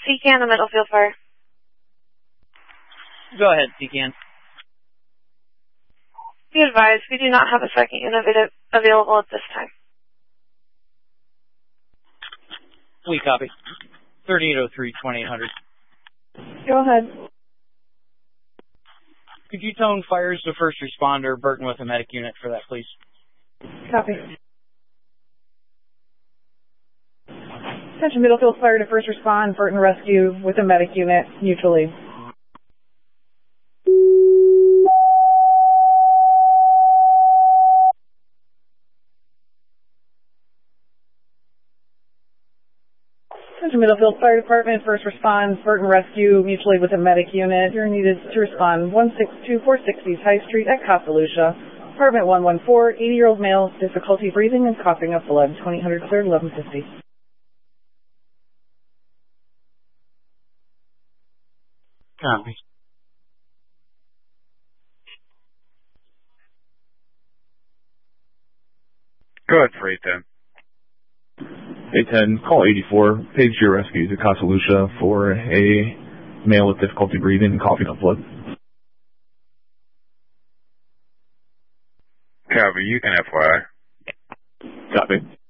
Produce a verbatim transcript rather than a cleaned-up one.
Secan, the Middlefield Fire. Go ahead, Secan. Be advised, we do not have a second unit available at this time. We copy. thirty-eight oh three, twenty-eight hundred. Go ahead. Could you tone fires to first responder, Burton with a medic unit for that, please? Copy. Attention Middlefield Fire to first respond, Burton Rescue with a medic unit, mutually. Attention Middlefield Fire Department, first respond, Burton Rescue, mutually with a medic unit. You're needed to respond one six two four six East High Street at Casa Lucia. Apartment one one four, eighty-year-old male, difficulty breathing and coughing up blood, twenty hundred cleared, eleven fifty. Copy. Go ahead for eight ten. eight ten, call eighty-four, page your rescues at Casa Lucia for a male with difficulty breathing and coughing up blood. Copy, you can F Y I. Copy.